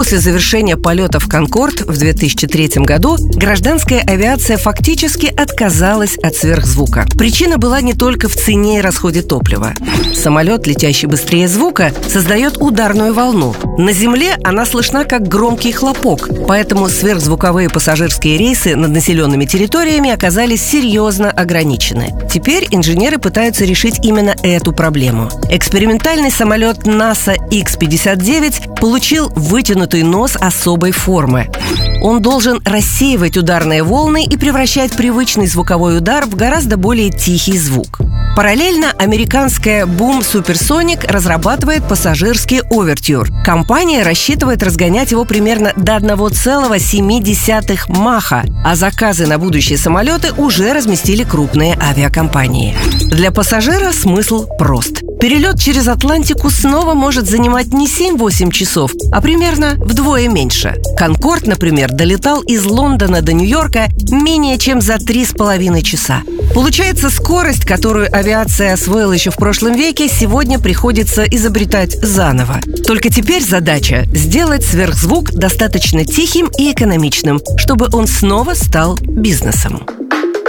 После завершения полетов «Конкорд» в 2003 году гражданская авиация фактически отказалась от сверхзвука. Причина была не только в цене и расходе топлива. Самолет, летящий быстрее звука, создает ударную волну. На земле она слышна как громкий хлопок, поэтому сверхзвуковые пассажирские рейсы над населенными территориями оказались серьезно ограничены. Теперь инженеры пытаются решить именно эту проблему. Экспериментальный самолет НАСА X-59 получил вытянутый нос особой формы. Он должен рассеивать ударные волны и превращать привычный звуковой удар в гораздо более тихий звук. Параллельно американская Boom Supersonic разрабатывает пассажирский Overture. Компания рассчитывает разгонять его примерно до 1,7 маха, а заказы на будущие самолеты уже разместили крупные авиакомпании. Для пассажира смысл прост. Перелет через Атлантику снова может занимать не 7-8 часов, а примерно вдвое меньше. «Конкорд», например, долетал из Лондона до Нью-Йорка менее чем за 3,5 часа. Получается, скорость, которую авиация освоила еще в прошлом веке, сегодня приходится изобретать заново. Только теперь задача – сделать сверхзвук достаточно тихим и экономичным, чтобы он снова стал бизнесом.